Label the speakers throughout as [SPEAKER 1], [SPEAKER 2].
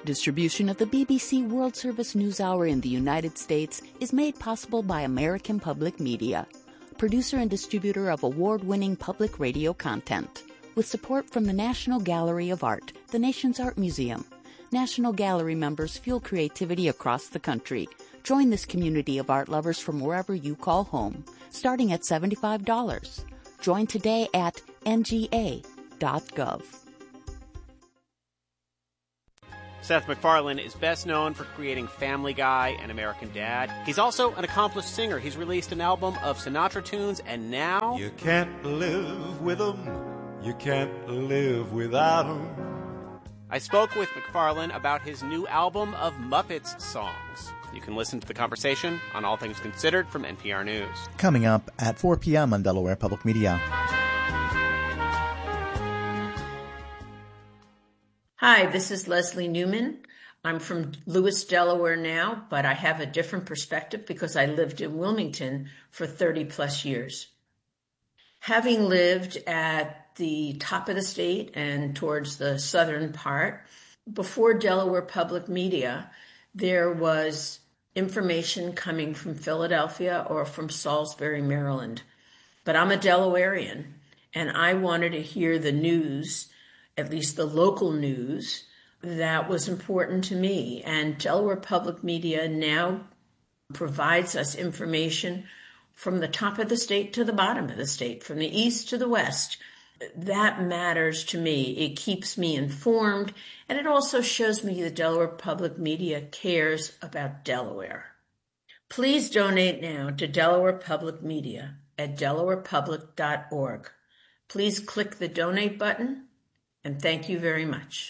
[SPEAKER 1] Distribution of the BBC World Service NewsHour in the United States is made possible by American Public Media, producer and distributor of award-winning public radio content, with support from the National Gallery of Art, the nation's art museum. National Gallery members fuel creativity across the country. Join this community of art lovers from wherever you call home, starting at $75. Join today at nga.gov.
[SPEAKER 2] Seth MacFarlane is best known for creating Family Guy and American Dad. He's also an accomplished singer. He's released an album of Sinatra tunes, and now...
[SPEAKER 3] You can't live with 'em. You can't live without 'em.
[SPEAKER 2] I spoke with MacFarlane about his new album of Muppets songs. You can listen to the conversation on All Things Considered from NPR News.
[SPEAKER 4] Coming up at 4 p.m. on Delaware Public Media.
[SPEAKER 5] Hi, this is Leslie Newman. I'm from Lewis, Delaware now, but I have a different perspective because I lived in Wilmington for 30 plus years. Having lived at the top of the state and towards the southern part, before Delaware Public Media, there was information coming from Philadelphia or from Salisbury, Maryland. But I'm a Delawarean, and I wanted to hear the news, at least the local news, that was important to me. And Delaware Public Media now provides us information from the top of the state to the bottom of the state, from the east to the west. That matters to me. It keeps me informed, and it also shows me that Delaware Public Media cares about Delaware. Please donate now to Delaware Public Media at delawarepublic.org. Please click the donate button, and thank you very much.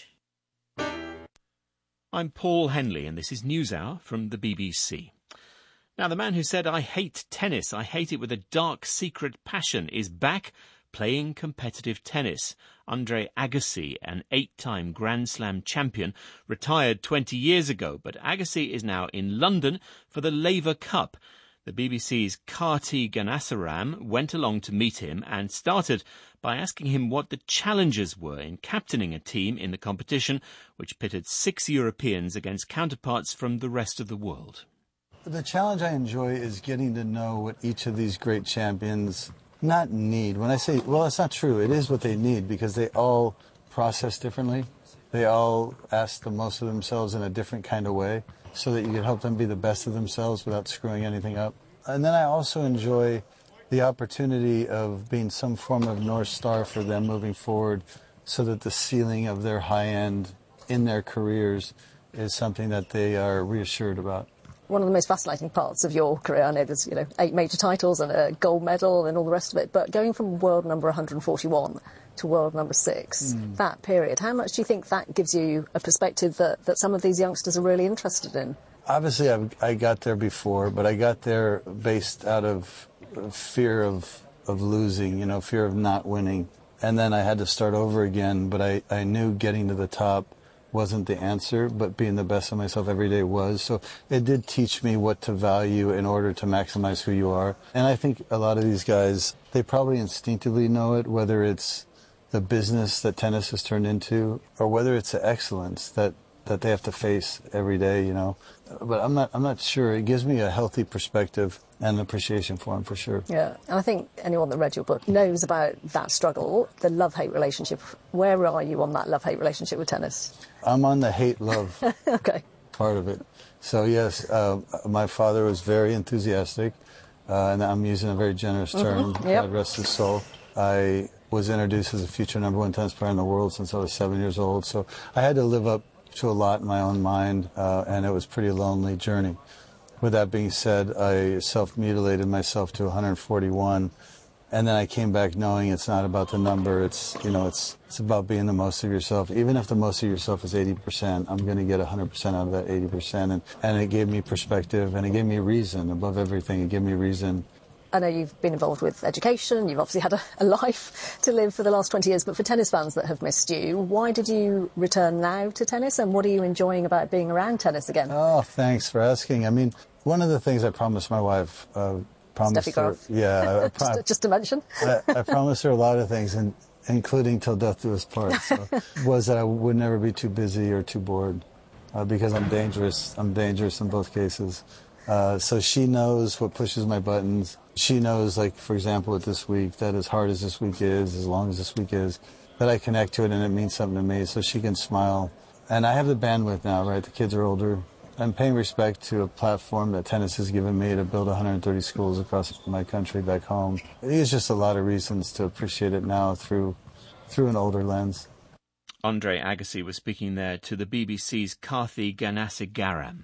[SPEAKER 6] I'm Paul Henley, and this is NewsHour from the BBC. Now, the man who said, "I hate tennis, I hate it with a dark, secret passion," is back playing competitive tennis. Andre Agassi, an 8-time Grand Slam champion, retired 20 years ago, but Agassi is now in London for the Laver Cup. The BBC's Karti Ganasaram went along to meet him and started by asking him what the challenges were in captaining a team in the competition, which pitted 6 Europeans against counterparts from the rest of the world.
[SPEAKER 7] The challenge I enjoy is getting to know what each of these great champions not need. When I say, well, it's not true. It is what they need because they all process differently. They all ask the most of themselves in a different kind of way so that you can help them be the best of themselves without screwing anything up. And then I also enjoy the opportunity of being some form of North Star for them moving forward so that the ceiling of their high end in their careers is something that they are reassured about.
[SPEAKER 8] One of the most fascinating parts of your career, I know there's 8 major titles and a gold medal and all the rest of it, but going from world number 141 to world number 6, that period, how much do you think that gives you a perspective that some of these youngsters are really interested in?
[SPEAKER 7] Obviously, I got there before, but I got there based out of fear of losing, fear of not winning. And then I had to start over again, but I knew getting to the top wasn't the answer, but being the best of myself every day was. So it did teach me what to value in order to maximize who you are. And I think a lot of these guys, they probably instinctively know it, whether it's the business that tennis has turned into or whether it's the excellence that they have to face every day, But I'm not sure. It gives me a healthy perspective and appreciation for him, for sure.
[SPEAKER 8] Yeah, and I think anyone that read your book knows about that struggle, the love-hate relationship. Where are you on that love-hate relationship with tennis?
[SPEAKER 7] I'm on the hate-love
[SPEAKER 8] okay.
[SPEAKER 7] part of it. So, yes, my father was very enthusiastic, and I'm using a very generous term, God rest his soul. I was introduced as a future #1 tennis player in the world since I was 7 years old, so I had to live up to a lot in my own mind, and it was a pretty lonely journey. With that being said, I self-mutilated myself to 141, and then I came back knowing it's not about the number. It's about being the most of yourself. Even if the most of yourself is 80%, I'm going to get 100% out of that 80%, and it gave me perspective, and it gave me reason. Above everything, it gave me reason.
[SPEAKER 8] I know you've been involved with education, you've obviously had a life to live for the last 20 years, but for tennis fans that have missed you, why did you return now to tennis, and what are you enjoying about being around tennis again?
[SPEAKER 7] Oh, thanks for asking. I mean, one of the things I promised my wife,
[SPEAKER 8] Steffi Graf.
[SPEAKER 7] Yeah.
[SPEAKER 8] just to mention.
[SPEAKER 7] I promised her a lot of things, including till death do us part, was that I would never be too busy or too bored. because I'm dangerous. I'm dangerous in both cases. So she knows what pushes my buttons. She knows, like, for example, with this week, that as hard as this week is, as long as this week is, that I connect to it and it means something to me, so she can smile. And I have the bandwidth now, right? The kids are older. I'm paying respect to a platform that tennis has given me to build 130 schools across my country back home. There's just a lot of reasons to appreciate it now through an older lens.
[SPEAKER 6] Andre Agassi was speaking there to the BBC's Karthi Ganasagaram.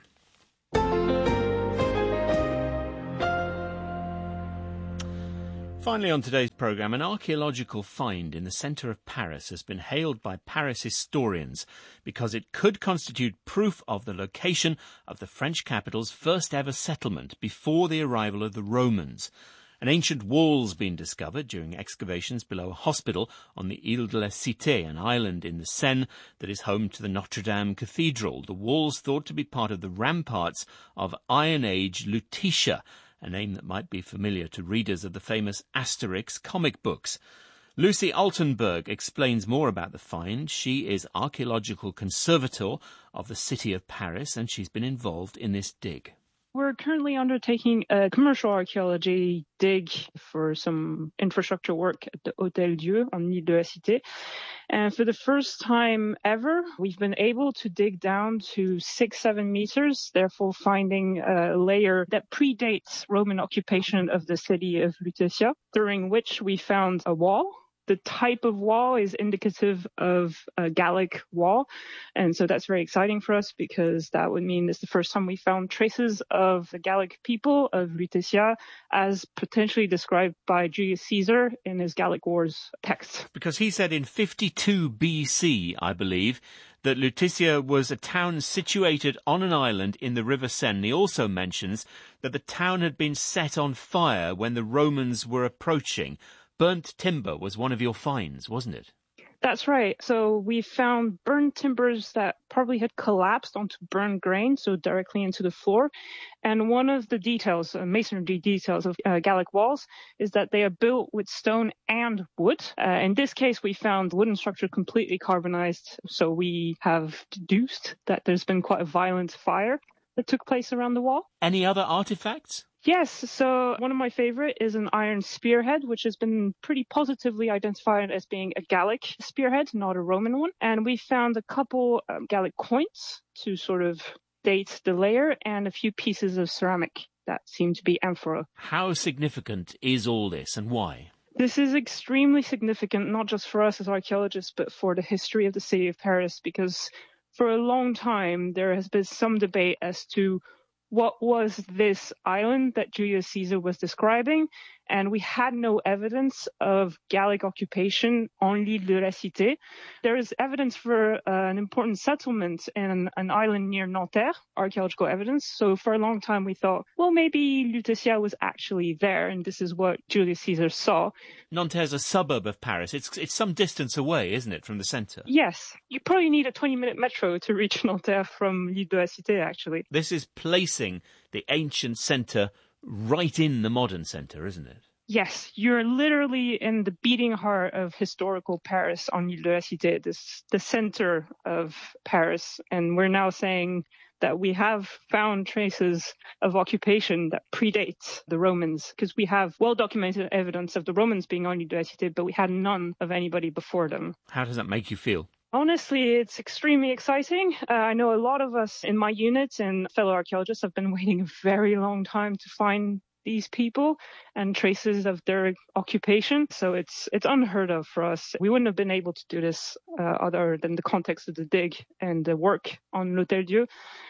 [SPEAKER 6] Finally on today's programme, an archaeological find in the centre of Paris has been hailed by Paris historians because it could constitute proof of the location of the French capital's first ever settlement before the arrival of the Romans. An ancient wall's been discovered during excavations below a hospital on the Ile de la Cité, an island in the Seine that is home to the Notre Dame Cathedral. The wall's thought to be part of the ramparts of Iron Age Lutetia, a name that might be familiar to readers of the famous Asterix comic books. Lucy Altenberg explains more about the find. She is archaeological conservator of the city of Paris, and she's been involved in this dig.
[SPEAKER 9] We're currently undertaking a commercial archaeology dig for some infrastructure work at the Hôtel Dieu on Ile de la Cité. And for the first time ever, we've been able to dig down to 6-7 meters, therefore finding a layer that predates Roman occupation of the city of Lutetia, during which we found a wall. The type of wall is indicative of a Gallic wall. And so that's very exciting for us because that would mean it's the first time we found traces of the Gallic people of Lutetia as potentially described by Julius Caesar in his Gallic Wars text.
[SPEAKER 6] Because he said in 52 BC, I believe, that Lutetia was a town situated on an island in the River Seine. He also mentions that the town had been set on fire when the Romans were approaching. Burnt timber was one of your finds, wasn't it?
[SPEAKER 9] That's right. So we found burned timbers that probably had collapsed onto burned grain, so directly into the floor. And one of the details, masonry details of Gallic walls, is that they are built with stone and wood. In this case, we found the wooden structure completely carbonized, so we have deduced that there's been quite a violent fire that took place around the wall.
[SPEAKER 6] Any other artifacts?
[SPEAKER 9] Yes, so one of my favorite is an iron spearhead, which has been pretty positively identified as being a Gallic spearhead, not a Roman one. And we found a couple Gallic coins to sort of date the layer and a few pieces of ceramic that seem to be amphora.
[SPEAKER 6] How significant is all this and why?
[SPEAKER 9] This is extremely significant, not just for us as archaeologists, but for the history of the city of Paris, because for a long time there has been some debate as to what was this island that Julius Caesar was describing, and we had no evidence of Gallic occupation on l'Ile de la Cité. There is evidence for an important settlement in an island near Nanterre, archaeological evidence. So for a long time we thought, well, maybe Lutetia was actually there, and this is what Julius Caesar saw.
[SPEAKER 6] Nanterre's a suburb of Paris. It's some distance away, isn't it, from the centre?
[SPEAKER 9] Yes. You probably need a 20-minute metro to reach Nanterre from l'Ile de la Cité, actually.
[SPEAKER 6] This is placing the ancient centre right in the modern centre, isn't it?
[SPEAKER 9] Yes, you're literally in the beating heart of historical Paris on Ile de la Cité, the center of Paris. And we're now saying that we have found traces of occupation that predates the Romans, because we have well-documented evidence of the Romans being on Ile de la Cité, but we had none of anybody before them.
[SPEAKER 6] How does that make you feel?
[SPEAKER 9] Honestly, it's extremely exciting. I know a lot of us in my unit and fellow archaeologists have been waiting a very long time to find these people and traces of their occupation. So it's unheard of for us. We wouldn't have been able to do this other than the context of the dig and the work on L'Hôtel Dieu.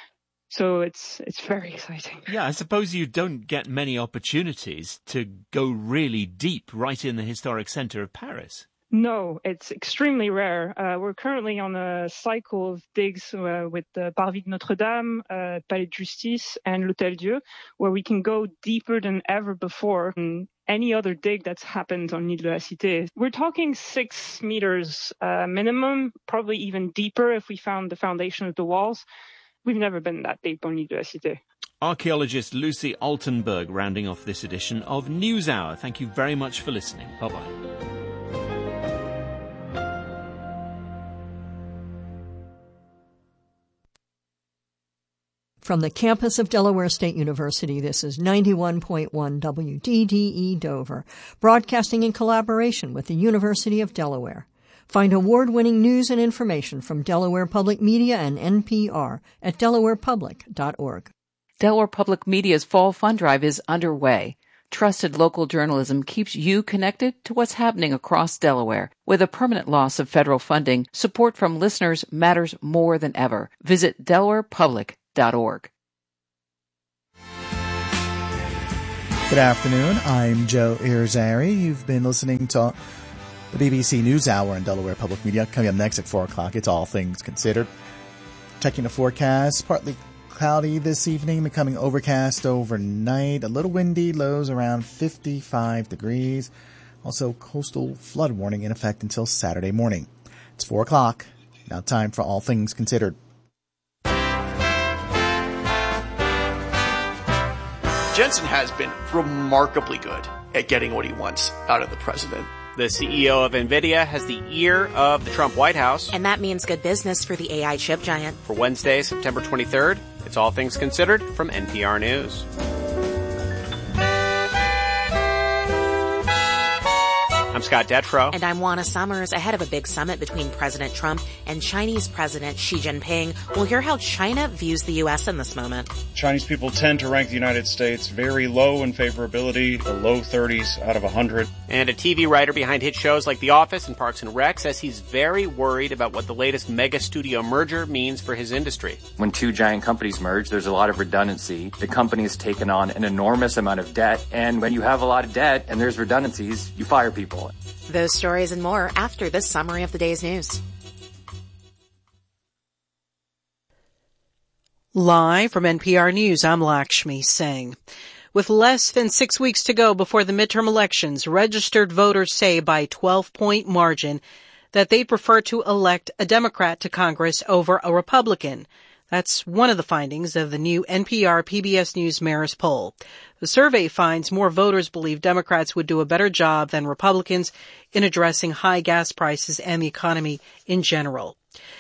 [SPEAKER 9] So it's very exciting.
[SPEAKER 6] Yeah, I suppose you don't get many opportunities to go really deep right in the historic centre of Paris.
[SPEAKER 9] No, it's extremely rare. We're currently on a cycle of digs with the Parvis de Notre-Dame, Palais de Justice, and L'Hôtel Dieu, where we can go deeper than ever before in any other dig that's happened on Ile de la Cité. We're talking 6 meters minimum, probably even deeper if we found the foundation of the walls. We've never been that deep on Ile de la Cité.
[SPEAKER 6] Archaeologist Lucy Altenberg rounding off this edition of NewsHour. Thank you very much for listening. Bye-bye.
[SPEAKER 10] From the campus of Delaware State University, this is 91.1 WDDE Dover, broadcasting in collaboration with the University of Delaware. Find award-winning news and information from Delaware Public Media and NPR at delawarepublic.org.
[SPEAKER 11] Delaware Public Media's Fall Fund Drive is underway. Trusted local journalism keeps you connected to what's happening across Delaware. With a permanent loss of federal funding, support from listeners matters more than ever. Visit delawarepublic.org.
[SPEAKER 4] Good afternoon. I'm Joe Irizarry. You've been listening to the BBC NewsHour in Delaware Public Media. Coming up next at 4 o'clock, it's All Things Considered. Checking the forecast, partly cloudy this evening, becoming overcast overnight. A little windy, lows around 55 degrees. Also, coastal flood warning in effect until Saturday morning. It's 4 o'clock. Now time for All Things Considered.
[SPEAKER 12] Jensen has been remarkably good at getting what he wants out of the president.
[SPEAKER 2] The CEO of NVIDIA has the ear of the Trump White House.
[SPEAKER 13] And that means good business for the AI chip giant.
[SPEAKER 2] For Wednesday, September 23rd, it's All Things Considered from NPR News. I'm Scott Detrow.
[SPEAKER 13] And I'm Juana Summers. Ahead of a big summit between President Trump and Chinese President Xi Jinping, we'll hear how China views the U.S. in this moment.
[SPEAKER 14] Chinese people tend to rank the United States very low in favorability, the low 30s out of 100.
[SPEAKER 2] And a TV writer behind hit shows like The Office and Parks and Rec says he's very worried about what the latest mega studio merger means for his industry.
[SPEAKER 15] When two giant companies merge, there's a lot of redundancy. The company has taken on an enormous amount of debt, and when you have a lot of debt and there's redundancies, you fire people.
[SPEAKER 13] Those stories and more after this summary of the day's news.
[SPEAKER 16] Live from NPR News, I'm Lakshmi Singh. With less than 6 weeks to go before the midterm elections, registered voters say by 12-point margin that they'd prefer to elect a Democrat to Congress over a Republican. That's one of the findings of the new NPR PBS News Marist poll. The survey finds more voters believe Democrats would do a better job than Republicans in addressing high gas prices and the economy in general.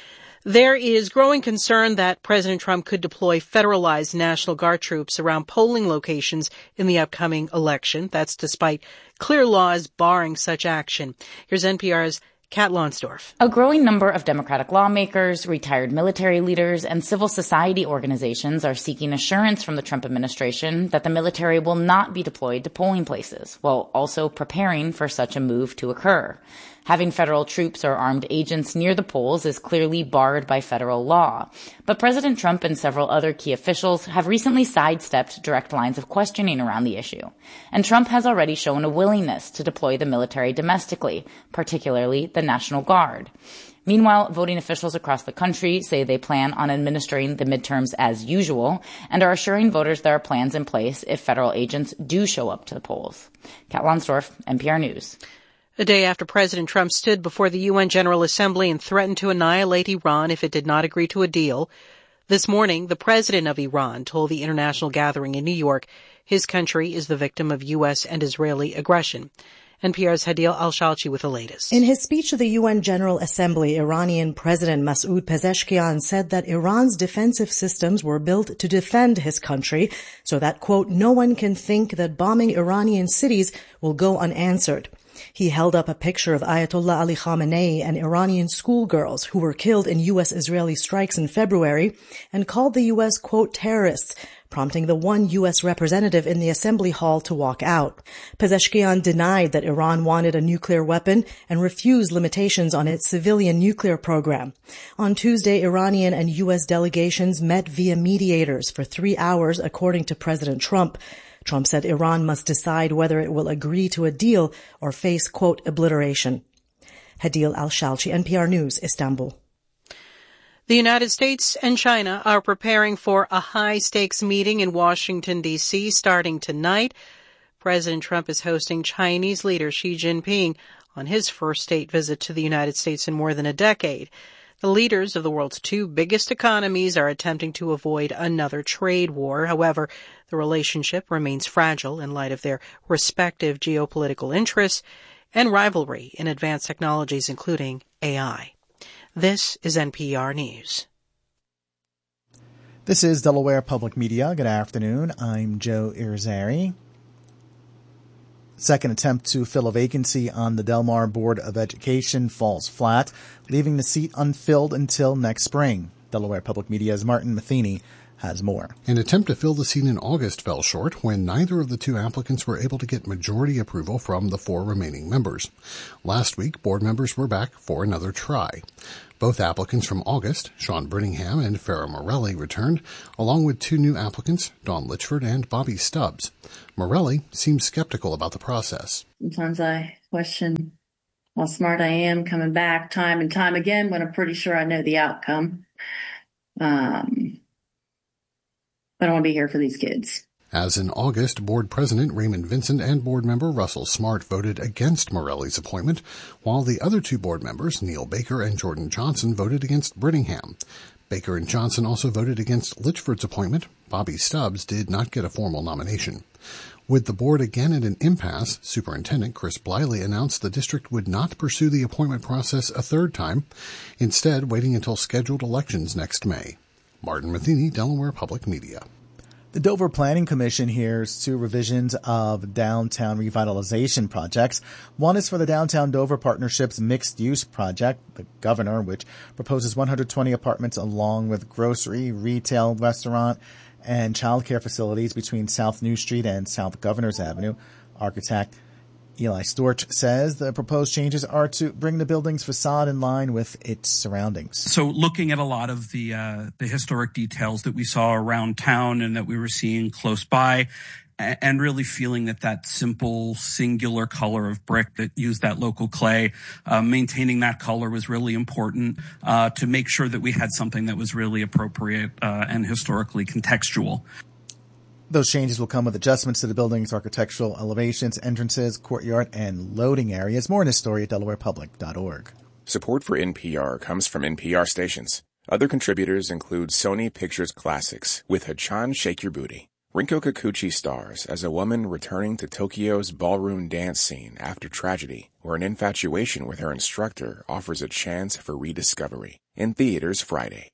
[SPEAKER 16] There is growing concern that President Trump could deploy federalized National Guard troops around polling locations in the upcoming election. That's despite clear laws barring such action. Here's NPR's Kat Lonsdorf.
[SPEAKER 17] A growing number of Democratic lawmakers, retired military leaders, and civil society organizations are seeking assurance from the Trump administration that the military will not be deployed to polling places, while also preparing for such a move to occur. Having federal troops or armed agents near the polls is clearly barred by federal law. But President Trump and several other key officials have recently sidestepped direct lines of questioning around the issue. And Trump has already shown a willingness to deploy the military domestically, particularly the National Guard. Meanwhile, voting officials across the country say they plan on administering the midterms as usual and are assuring voters there are plans in place if federal agents do show up to the polls. Kat Lonsdorf, NPR News.
[SPEAKER 16] A day after President Trump stood before the UN General Assembly and threatened to annihilate Iran if it did not agree to a deal, this morning the president of Iran told the international gathering in New York his country is the victim of U.S. and Israeli aggression. NPR's Hadil Al-Shalchi with the latest.
[SPEAKER 18] In his speech to the UN General Assembly, Iranian President Masoud Pezeshkian said that Iran's defensive systems were built to defend his country so that, quote, no one can think that bombing Iranian cities will go unanswered. He held up a picture of Ayatollah Ali Khamenei and Iranian schoolgirls who were killed in U.S.-Israeli strikes in February and called the U.S., quote, terrorists, prompting the one U.S. representative in the assembly hall to walk out. Pezeshkian denied that Iran wanted a nuclear weapon and refused limitations on its civilian nuclear program. On Tuesday, Iranian and U.S. delegations met via mediators for 3 hours, according to President Trump. Trump said Iran must decide whether it will agree to a deal or face, quote, obliteration. Hadil Al-Shalchi, NPR News, Istanbul.
[SPEAKER 16] The United States and China are preparing for a high-stakes meeting in Washington, D.C. starting tonight. President Trump is hosting Chinese leader Xi Jinping on his first state visit to the United States in more than a decade. The leaders of the world's two biggest economies are attempting to avoid another trade war. However, the relationship remains fragile in light of their respective geopolitical interests and rivalry in advanced technologies, including AI. This is NPR News.
[SPEAKER 4] This is Delaware Public Media. Good afternoon. I'm Joe Irizarry. Second attempt to fill a vacancy on the Del Mar Board of Education falls flat, leaving the seat unfilled until next spring. Delaware Public Media's Martin Matheny has more.
[SPEAKER 19] An attempt to fill the seat in August fell short when neither of the two applicants were able to get majority approval from the 4 remaining members. Last week, board members were back for another try. Both applicants from August, Sean Brittingham and Farrah Morelli, returned, along with 2 new applicants, Dawn Litchford and Bobby Stubbs. Morelli seems skeptical about the process.
[SPEAKER 20] Sometimes I question how smart I am coming back time and time again when I'm pretty sure I know the outcome. But I want to be here for these kids.
[SPEAKER 19] As in August, board president Raymond Vincent and board member Russell Smart voted against Morelli's appointment, while the other 2 board members, Neil Baker and Jordan Johnson, voted against Brittingham. Baker and Johnson also voted against Litchford's appointment. Bobby Stubbs did not get a formal nomination. With the board again at an impasse, Superintendent Chris Bliley announced the district would not pursue the appointment process a third time, instead waiting until scheduled elections next May. Martin Matheny, Delaware Public Media.
[SPEAKER 4] The Dover Planning Commission hears 2 revisions of downtown revitalization projects. One is for the Downtown Dover Partnership's mixed-use project, The Governor, which proposes 120 apartments along with grocery, retail, restaurant, and child care facilities between South New Street and South Governors Avenue. Architect Eli Storch says the proposed changes are to bring the building's facade in line with its surroundings.
[SPEAKER 21] So looking at a lot of the historic details that we saw around town and that we were seeing close by, and really feeling that simple singular color of brick that used that local clay, maintaining that color was really important to make sure that we had something that was really appropriate and historically contextual.
[SPEAKER 4] Those changes will come with adjustments to the building's architectural elevations, entrances, courtyard, and loading areas. More in this story at DelawarePublic.org.
[SPEAKER 22] Support for NPR comes from NPR stations. Other contributors include Sony Pictures Classics with Hachan Shake Your Booty. Rinko Kikuchi stars as a woman returning to Tokyo's ballroom dance scene after tragedy, where an infatuation with her instructor offers a chance for rediscovery. In theaters Friday.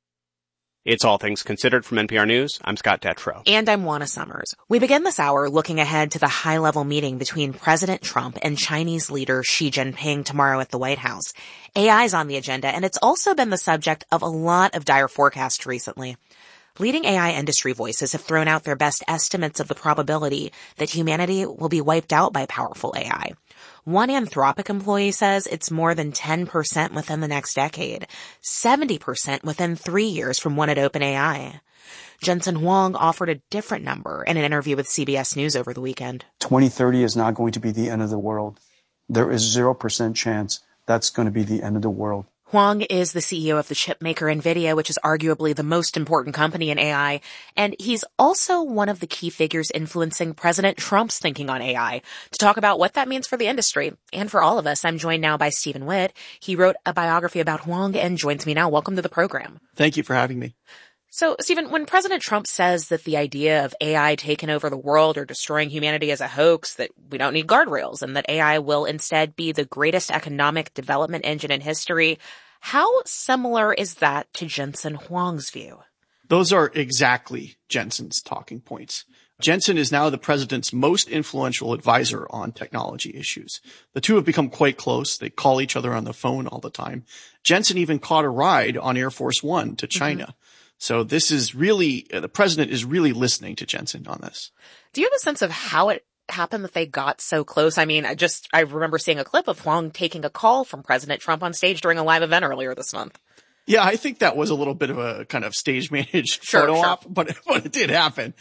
[SPEAKER 2] It's All Things Considered from NPR News. I'm Scott Detrow.
[SPEAKER 13] And I'm Juana Summers. We begin this hour looking ahead to the high-level meeting between President Trump and Chinese leader Xi Jinping tomorrow at the White House. AI's on the agenda, and it's also been the subject of a lot of dire forecasts recently. Leading AI industry voices have thrown out their best estimates of the probability that humanity will be wiped out by powerful AI. One Anthropic employee says it's more than 10% within the next decade, 70% within 3 years from one at OpenAI. Jensen Huang offered a different number in an interview with CBS News over the weekend.
[SPEAKER 23] 2030 is not going to be the end of the world. There is 0% chance that's going to be the end of the world.
[SPEAKER 13] Huang is the CEO of the chipmaker NVIDIA, which is arguably the most important company in AI, and he's also one of the key figures influencing President Trump's thinking on AI. To talk about what that means for the industry and for all of us, I'm joined now by Stephen Witt. He wrote a biography about Huang and joins me now. Welcome to the program.
[SPEAKER 12] Thank you for having me.
[SPEAKER 13] So, Stephen, when President Trump says that the idea of AI taking over the world or destroying humanity is a hoax, that we don't need guardrails, and that AI will instead be the greatest economic development engine in history, how similar is that to Jensen Huang's view?
[SPEAKER 12] Those are exactly Jensen's talking points. Jensen is now the president's most influential advisor on technology issues. The two have become quite close. They call each other on the phone all the time. Jensen even caught a ride on Air Force One to China. Mm-hmm. So this is really, the president is really listening to Jensen on this.
[SPEAKER 13] Do you have a sense of how it happened that they got so close? I mean, I remember seeing a clip of Huang taking a call from President Trump on stage during a live event earlier this month.
[SPEAKER 12] Yeah, I think that was a little bit of a kind of stage managed photo op, but it did happen.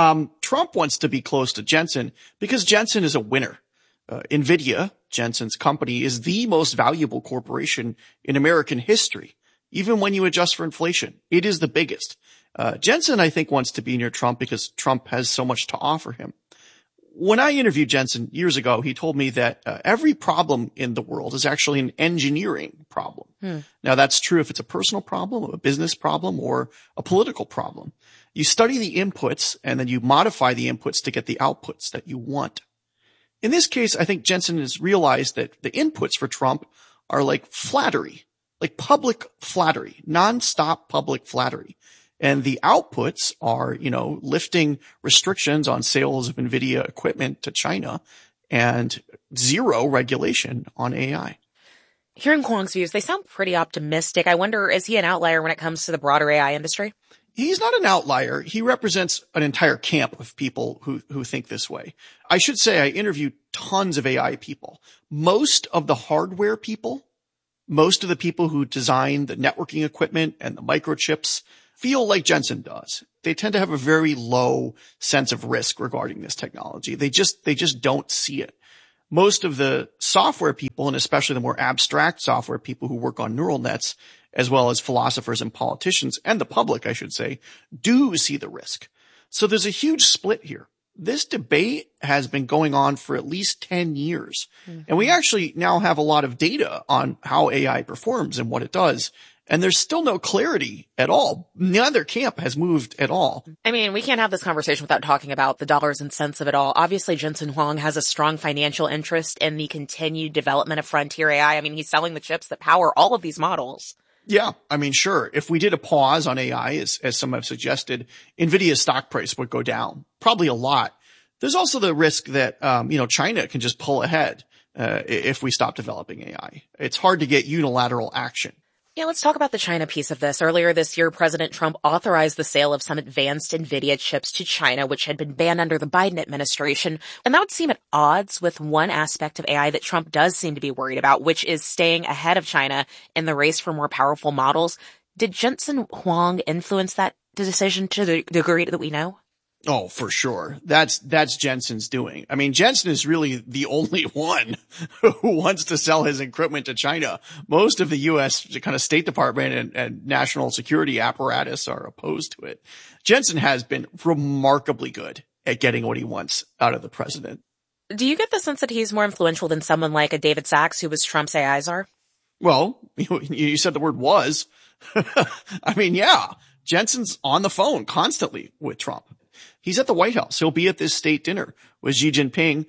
[SPEAKER 12] Trump wants to be close to Jensen because Jensen is a winner. NVIDIA, Jensen's company, is the most valuable corporation in American history. Even when you adjust for inflation, it is the biggest. Jensen, I think, wants to be near Trump because Trump has so much to offer him. When I interviewed Jensen years ago, he told me that every problem in the world is actually an engineering problem. Now, that's true if it's a personal problem, a business problem, or a political problem. You study the inputs, and then you modify the inputs to get the outputs that you want. In this case, I think Jensen has realized that the inputs for Trump are like flattery. Like public flattery, nonstop public flattery. And the outputs are, lifting restrictions on sales of NVIDIA equipment to China and zero regulation on AI.
[SPEAKER 13] Hearing Huang's views, they sound pretty optimistic. I wonder, is he an outlier when it comes to the broader AI industry?
[SPEAKER 12] He's not an outlier. He represents an entire camp of people who think this way. I should say I interviewed tons of AI people. Most of the hardware people, most of the people who design the networking equipment and the microchips feel like Jensen does. They tend to have a very low sense of risk regarding this technology. They just don't see it. Most of the software people, and especially the more abstract software people who work on neural nets, as well as philosophers and politicians, and the public, I should say, do see the risk. So there's a huge split here. This debate has been going on for at least 10 years. Mm-hmm. And we actually now have a lot of data on how AI performs and what it does. And there's still no clarity at all. Neither camp has moved at all.
[SPEAKER 13] I mean, we can't have this conversation without talking about the dollars and cents of it all. Obviously, Jensen Huang has a strong financial interest in the continued development of frontier AI. I mean, he's selling the chips that power all of these models.
[SPEAKER 12] Yeah, I mean, sure. If we did a pause on AI, as some have suggested, NVIDIA's stock price would go down, probably a lot. There's also the risk that, China can just pull ahead if we stop developing AI. It's hard to get unilateral action.
[SPEAKER 13] Yeah, let's talk about the China piece of this. Earlier this year, President Trump authorized the sale of some advanced NVIDIA chips to China, which had been banned under the Biden administration. And that would seem at odds with one aspect of AI that Trump does seem to be worried about, which is staying ahead of China in the race for more powerful models. Did Jensen Huang influence that decision to the degree that we know?
[SPEAKER 12] Oh, for sure. That's Jensen's doing. I mean, Jensen is really the only one who wants to sell his equipment to China. Most of the U.S. kind of State Department and national security apparatus are opposed to it. Jensen has been remarkably good at getting what he wants out of the president.
[SPEAKER 13] Do you get the sense that he's more influential than someone like a David Sachs, who was Trump's AI czar?
[SPEAKER 12] Well, you said the word was. I mean, yeah, Jensen's on the phone constantly with Trump. He's at the White House. He'll be at this state dinner with Xi Jinping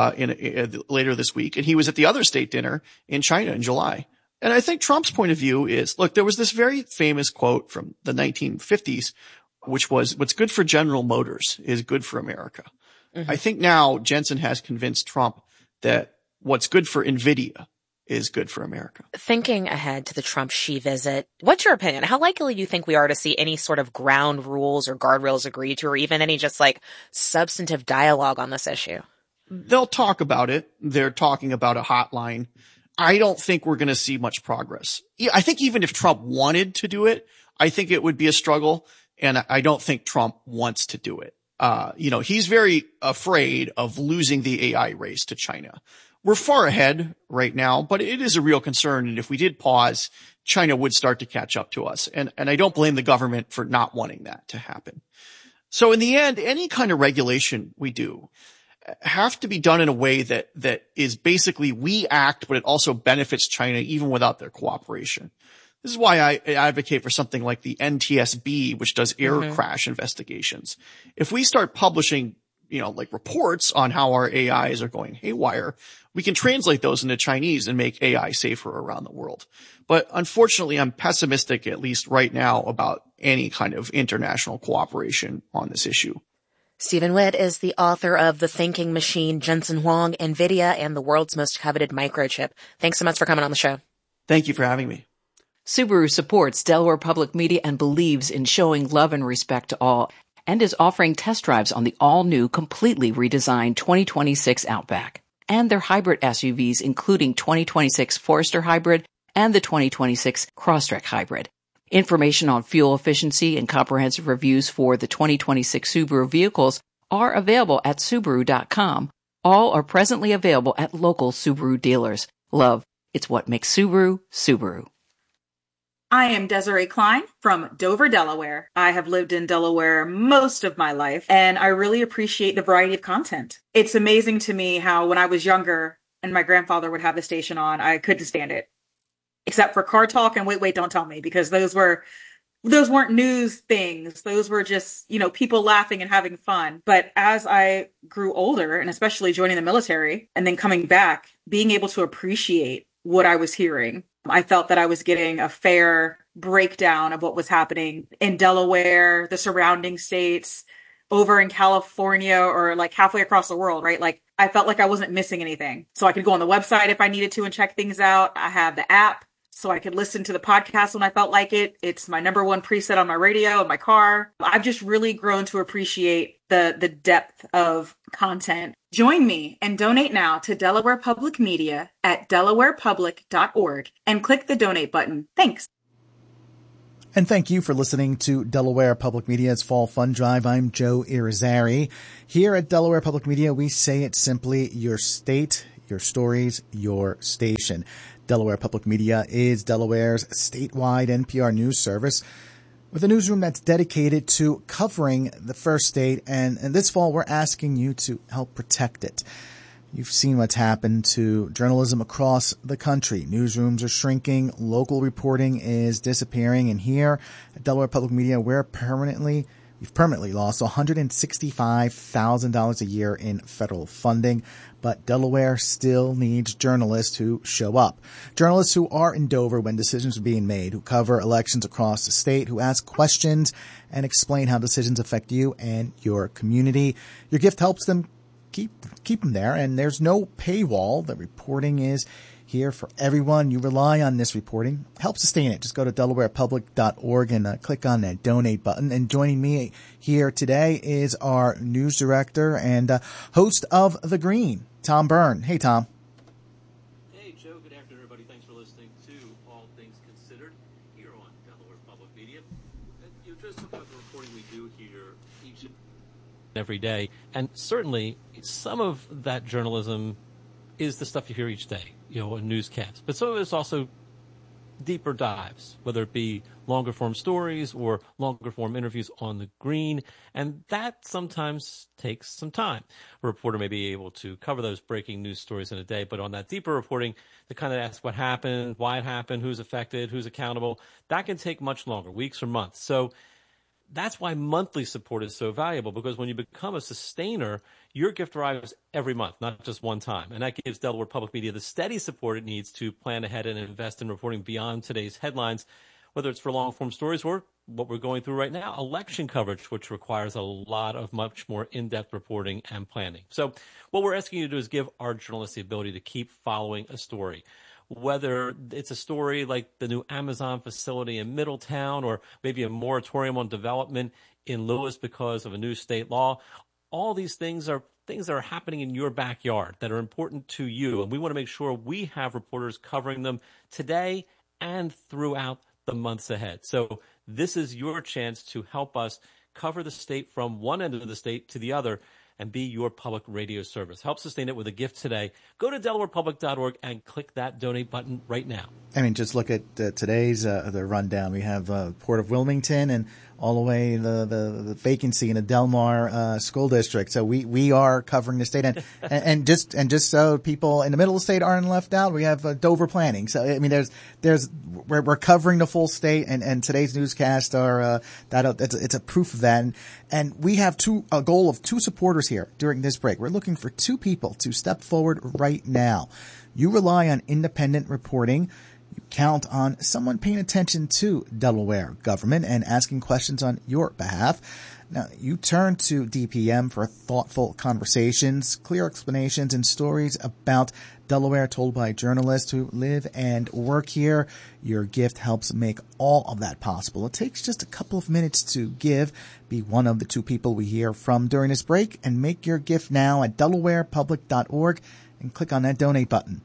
[SPEAKER 12] later this week, and he was at the other state dinner in China in July. And I think Trump's point of view is, look, there was this very famous quote from the 1950s, which was, "What's good for General Motors is good for America." Mm-hmm. I think now Jensen has convinced Trump that what's good for NVIDIA is good for America.
[SPEAKER 13] Thinking ahead to the Trump-Xi visit, what's your opinion? How likely do you think we are to see any sort of ground rules or guardrails agreed to, or even any just substantive dialogue on this issue?
[SPEAKER 12] They'll talk about it. They're talking about a hotline. I don't think we're going to see much progress. I think even if Trump wanted to do it, I think it would be a struggle. And I don't think Trump wants to do it. He's very afraid of losing the AI race to China. We're far ahead right now, but it is a real concern. And if we did pause, China would start to catch up to us. And I don't blame the government for not wanting that to happen. So in the end, any kind of regulation we do have to be done in a way that is basically we act, but it also benefits China even without their cooperation. This is why I advocate for something like the NTSB, which does air crash investigations. If we start publishing reports on how our AIs are going haywire, we can translate those into Chinese and make AI safer around the world. But unfortunately, I'm pessimistic, at least right now, about any kind of international cooperation on this issue.
[SPEAKER 13] Stephen Witt is the author of The Thinking Machine, Jensen Huang, NVIDIA, and the World's Most Coveted Microchip. Thanks so much for coming on the show.
[SPEAKER 12] Thank you for having me.
[SPEAKER 11] Subaru supports Delaware Public Media and believes in showing love and respect to all, and is offering test drives on the all-new, completely redesigned 2026 Outback and their hybrid SUVs, including 2026 Forester Hybrid and the 2026 Crosstrek Hybrid. Information on fuel efficiency and comprehensive reviews for the 2026 Subaru vehicles are available at Subaru.com. All are presently available at local Subaru dealers. Love, it's what makes Subaru, Subaru.
[SPEAKER 1] I am Desiree Klein from Dover, Delaware. I have lived in Delaware most of my life, and I really appreciate the variety of content. It's amazing to me how when I was younger and my grandfather would have the station on, I couldn't stand it. Except for Car Talk and Wait, Don't Tell Me, because those weren't news things. Those were just, people laughing and having fun. But as I grew older, and especially joining the military and then coming back, being able to appreciate what I was hearing. I felt that I was getting a fair breakdown of what was happening in Delaware, the surrounding states, over in California, or like halfway across the world, right? Like I felt like I wasn't missing anything. So I could go on the website if I needed to and check things out. I have the app so I could listen to the podcast when I felt like it. It's my number one preset on my radio in my car. I've just really grown to appreciate the depth of content. Join me and donate now to Delaware Public Media at delawarepublic.org and click the donate button. Thanks.
[SPEAKER 4] And thank you for listening to Delaware Public Media's Fall Fund Drive. I'm Joe Irizarry. Here at Delaware Public Media, we say it simply: your state, your stories, your station. Delaware Public Media is Delaware's statewide NPR news service with a newsroom that's dedicated to covering the first state. And this fall, we're asking you to help protect it. You've seen what's happened to journalism across the country. Newsrooms are shrinking. Local reporting is disappearing. And here at Delaware Public Media, we've permanently lost $165,000 a year in federal funding. But Delaware still needs journalists who show up. Journalists who are in Dover when decisions are being made, who cover elections across the state, who ask questions and explain how decisions affect you and your community. Your gift helps them keep them there, and there's no paywall. The reporting is here for everyone. You rely on this reporting. Help sustain it. Just go to delawarepublic.org and click on that donate button. And joining me here today is our news director and host of The Green, Tom Byrne. Hey, Tom.
[SPEAKER 6] Hey, Joe. Good afternoon, everybody. Thanks for listening to All Things Considered here on Delaware Public Media. You just look at the reporting we do here each and every day, and certainly some of that journalism is the stuff you hear each day, a newscast. But some of it's also deeper dives, whether it be longer form stories or longer form interviews on the green. And that sometimes takes some time. A reporter may be able to cover those breaking news stories in a day, but on that deeper reporting, to kind of ask what happened, why it happened, who's affected, who's accountable, that can take much longer, weeks or months. So that's why monthly support is so valuable, because when you become a sustainer, your gift arrives every month, not just one time. And that gives Delaware Public Media the steady support it needs to plan ahead and invest in reporting beyond today's headlines, whether it's for long-form stories or what we're going through right now, election coverage, which requires a lot of much more in-depth reporting and planning. So what we're asking you to do is give our journalists the ability to keep following a story. Whether it's a story like the new Amazon facility in Middletown, or maybe a moratorium on development in Lewis because of a new state law, all these things are things that are happening in your backyard that are important to you. And we want to make sure we have reporters covering them today and throughout the months ahead. So this is your chance to help us cover the state from one end of the state to the other and be your public radio service. Help sustain it with a gift today. Go to delawarepublic.org and click that donate button right now.
[SPEAKER 4] I mean, just look at today's the rundown. We have Port of Wilmington and all the way the vacancy in the Delmar school district. So we are covering the state, and just so people in the middle of the state aren't left out, we have Dover planning. So I mean, we're covering the full state, and today's newscast are it's a proof of that. And we have a goal of 2 supporters here during this break. We're looking for 2 people to step forward right now. You rely on independent reporting. You count on someone paying attention to Delaware government and asking questions on your behalf. Now, you turn to DPM for thoughtful conversations, clear explanations, and stories about Delaware told by journalists who live and work here. Your gift helps make all of that possible. It takes just a couple of minutes to give. Be one of the 2 people we hear from during this break, and make your gift now at delawarepublic.org and click on that donate button.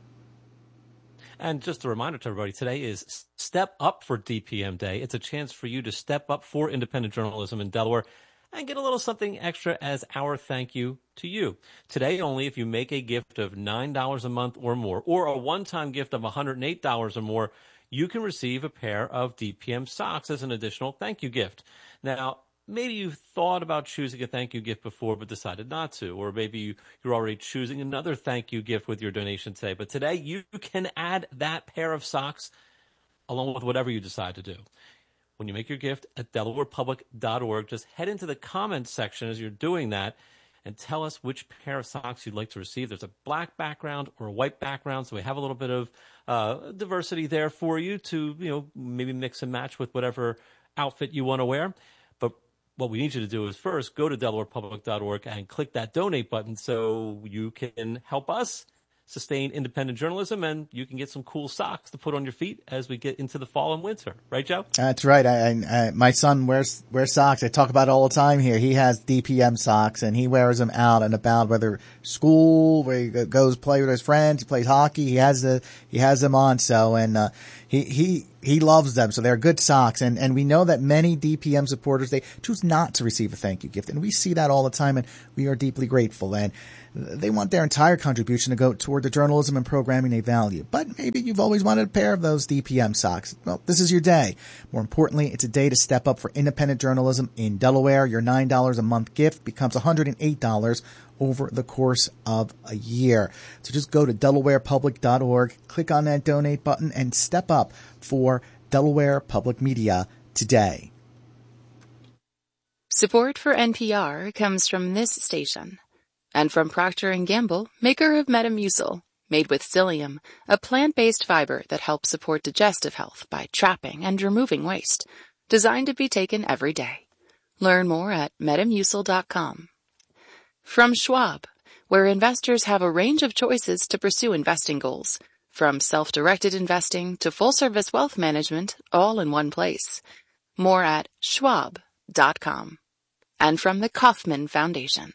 [SPEAKER 6] And just a reminder to everybody, today is Step Up for DPM Day. It's a chance for you to step up for independent journalism in Delaware and get a little something extra as our thank you to you. Today only, if you make a gift of $9 a month or more, or a one-time gift of $108 or more, you can receive a pair of DPM socks as an additional thank you gift. Now, maybe you've thought about choosing a thank you gift before but decided not to, or maybe you're already choosing another thank you gift with your donation today. But today you can add that pair of socks along with whatever you decide to do. When you make your gift at delawarepublic.org, just head into the comments section as you're doing that
[SPEAKER 3] and tell us which pair of socks you'd like to receive. There's a black background or a white background, so we have a little bit of diversity there for you to, maybe mix and match with whatever outfit you want to wear. But what we need you to do is first go to DelawarePublic.org and click that donate button so you can help us sustain independent journalism, and you can get some cool socks to put on your feet as we get into the fall and winter. Right, Joe?
[SPEAKER 4] That's right. I my son wears socks. I talk about it all the time here. He has DPM socks, and he wears them out and about, whether school, where he goes play with his friends, he plays hockey. He has them on. So, and he loves them. So they're good socks. And we know that many DPM supporters, they choose not to receive a thank you gift. And we see that all the time, and we are deeply grateful. And they want their entire contribution to go toward the journalism and programming they value. But maybe you've always wanted a pair of those DPM socks. Well, this is your day. More importantly, it's a day to step up for independent journalism in Delaware. Your $9 a month gift becomes $108 over the course of a year. So just go to DelawarePublic.org, click on that donate button, and step up for Delaware Public Media today.
[SPEAKER 5] Support for NPR comes from this station. And from Procter & Gamble, maker of Metamucil, made with psyllium, a plant-based fiber that helps support digestive health by trapping and removing waste. Designed to be taken every day. Learn more at Metamucil.com. From Schwab, where investors have a range of choices to pursue investing goals. From self-directed investing to full-service wealth management, all in one place. More at Schwab.com. And from the Kauffman Foundation.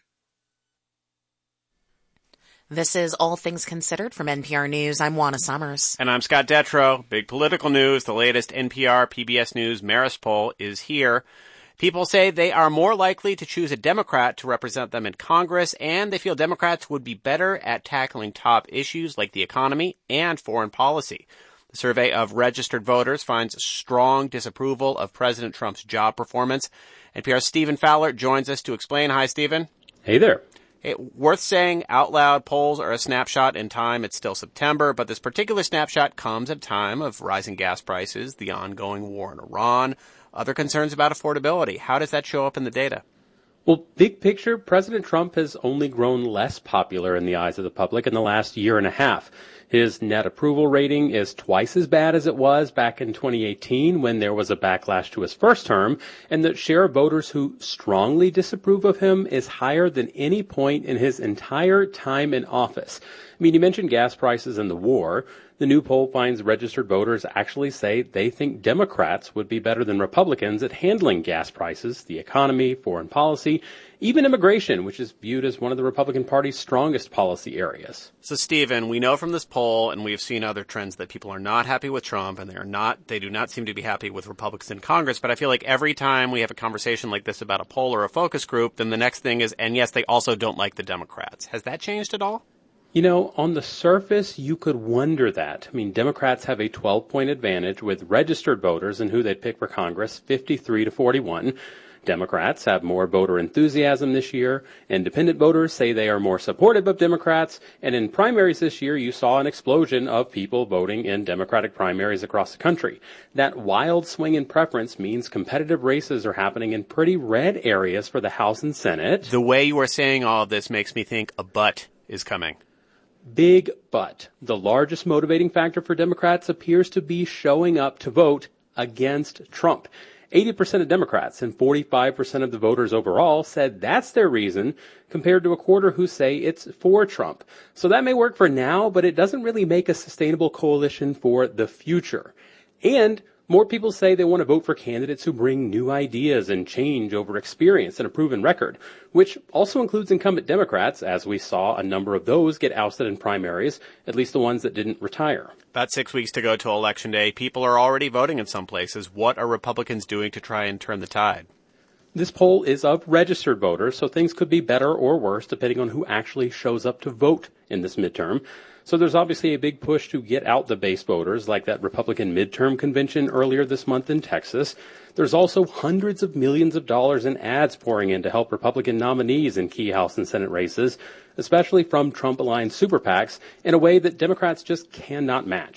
[SPEAKER 13] This is All Things Considered from NPR News. I'm Juana Summers.
[SPEAKER 2] And I'm Scott Detrow. Big political news. The latest NPR PBS News Marist poll is here. People say they are more likely to choose a Democrat to represent them in Congress, and they feel Democrats would be better at tackling top issues like the economy and foreign policy. The survey of registered voters finds strong disapproval of President Trump's job performance. NPR's Stephen Fowler joins us to explain. Hi, Stephen.
[SPEAKER 8] Hey there.
[SPEAKER 2] Worth saying out loud, polls are a snapshot in time. It's still September, but this particular snapshot comes at a time of rising gas prices, the ongoing war in Iran, other concerns about affordability. How does that show up in the data?
[SPEAKER 8] Well, big picture, President Trump has only grown less popular in the eyes of the public in the last year and a half. His net approval rating is twice as bad as it was back in 2018 when there was a backlash to his first term, and the share of voters who strongly disapprove of him is higher than any point in his entire time in office. I mean, you mentioned gas prices and the war. The new poll finds registered voters actually say they think Democrats would be better than Republicans at handling gas prices, the economy, foreign policy, even immigration, which is viewed as one of the Republican Party's strongest policy areas.
[SPEAKER 2] So, Stephen, we know from this poll, and we've seen other trends, that people are not happy with Trump, and they do not seem to be happy with Republicans in Congress. But I feel like every time we have a conversation like this about a poll or a focus group, then the next thing is, and yes, they also don't like the Democrats. Has that changed at all?
[SPEAKER 8] You know, on the surface, you could wonder that. I mean, Democrats have a 12-point advantage with registered voters and who they'd pick for Congress, 53-41. Democrats have more voter enthusiasm this year. Independent voters say they are more supportive of Democrats. And in primaries this year, you saw an explosion of people voting in Democratic primaries across the country. That wild swing in preference means competitive races are happening in pretty red areas for the House and Senate.
[SPEAKER 2] The way you are saying all of this makes me think a but is coming.
[SPEAKER 8] Big but. The largest motivating factor for Democrats appears to be showing up to vote against Trump. 80% of Democrats and 45% of the voters overall said that's their reason, compared to a quarter who say it's for Trump. So that may work for now, but it doesn't really make a sustainable coalition for the future. And more people say they want to vote for candidates who bring new ideas and change over experience and a proven record, which also includes incumbent Democrats, as we saw a number of those get ousted in primaries, at least the ones that didn't retire.
[SPEAKER 2] About 6 weeks to go to Election Day. People are already voting in some places. What are Republicans doing to try and turn the tide?
[SPEAKER 8] This poll is of registered voters, so things could be better or worse depending on who actually shows up to vote in this midterm. So there's obviously a big push to get out the base voters, like that Republican midterm convention earlier this month in Texas. There's also hundreds of millions of dollars in ads pouring in to help Republican nominees in key House and Senate races, especially from Trump-aligned super PACs, in a way that Democrats just cannot match.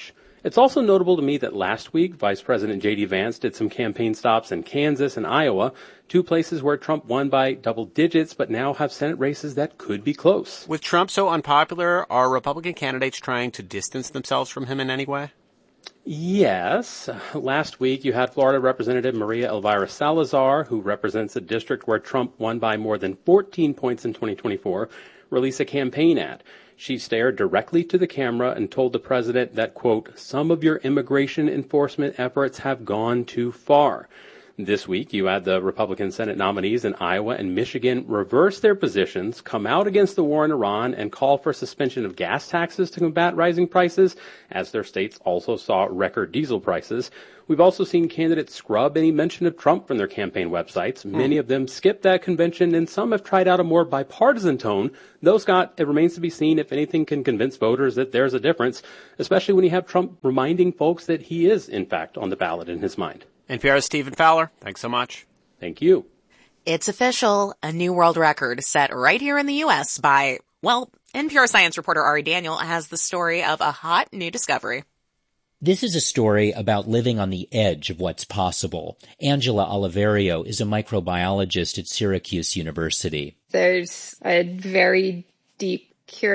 [SPEAKER 8] It's also notable to me that last week, Vice President J.D. Vance did some campaign stops in Kansas and Iowa, two places where Trump won by double digits, but now have Senate races that could be close.
[SPEAKER 2] With Trump so unpopular, are Republican candidates trying to distance themselves from him in any way?
[SPEAKER 8] Yes. Last week, you had Florida Representative Maria Elvira Salazar, who represents a district where Trump won by more than 14 points in 2024, release a campaign ad. She stared directly to the camera and told the president that, quote, some of your immigration enforcement efforts have gone too far. This week, you had the Republican Senate nominees in Iowa and Michigan reverse their positions, come out against the war in Iran, and call for suspension of gas taxes to combat rising prices, as their states also saw record diesel prices. We've also seen candidates scrub any mention of Trump from their campaign websites. Many of them skipped that convention, and some have tried out a more bipartisan tone. Though, Scott, it remains to be seen if anything can convince voters that there's a difference, especially when you have Trump reminding folks that he is, in fact, on the ballot in his mind.
[SPEAKER 2] NPR's Stephen Fowler, thanks so much.
[SPEAKER 8] Thank you.
[SPEAKER 13] It's official. A new world record set right here in the U.S. by, well, NPR science reporter Ari Daniel has the story of a hot new discovery.
[SPEAKER 7] This is a story about living on the edge of what's possible. Angela Oliverio is a microbiologist at Syracuse University.
[SPEAKER 9] There's a very deep curiosity